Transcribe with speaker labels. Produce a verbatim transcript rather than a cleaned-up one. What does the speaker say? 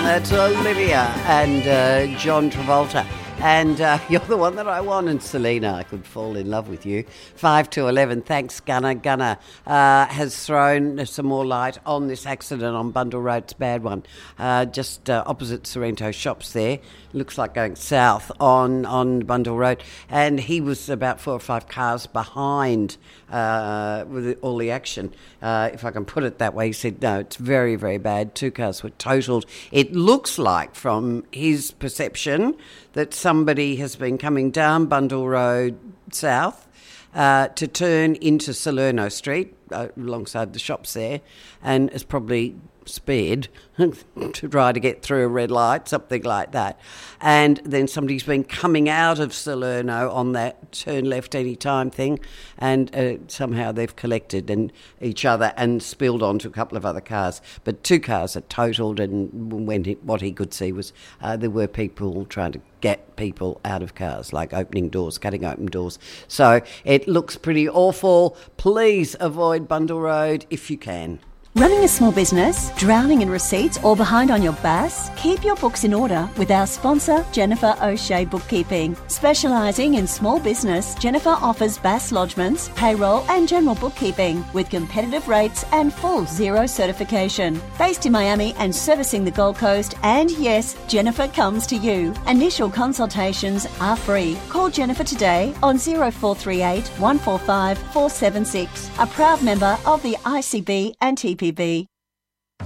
Speaker 1: That's Olivia and uh, John Travolta. And uh, you're the one that I want. And Selena, I could fall in love with you. five to eleven, thanks, Gunner. Gunner uh, has thrown some more light on this accident on Bundle Road. It's a bad one. Uh, just uh, opposite Sorrento Shops there. Looks like going south on, on Bundle Road. And he was about four or five cars behind uh, with all the action. Uh, if I can put it that way, he said, no, it's very, very bad. Two cars were totaled. It looks like, from his perception, that somebody has been coming down Bundle Road south uh, to turn into Salerno Street, uh, alongside the shops there, and has probably sped to try to get through a red light, something like that. And then somebody's been coming out of Salerno on that turn left any time thing, and uh, somehow they've collected and each other and spilled onto a couple of other cars. But two cars are totaled, and when he, what he could see was uh, there were people trying to get people out of cars, like opening doors, cutting open doors. So it looks pretty awful. Please avoid Bundle Road if you can.
Speaker 2: Running a small business, drowning in receipts or behind on your B A S? Keep your books in order with our sponsor, Jennifer O'Shea Bookkeeping. Specialising in small business, Jennifer offers B A S lodgements, payroll and general bookkeeping with competitive rates and full Xero certification. Based in Miami and servicing the Gold Coast, and yes, Jennifer comes to you. Initial consultations are free. Call Jennifer today on zero four three eight, one four five, four seven six. A proud member of the I C B and T P B.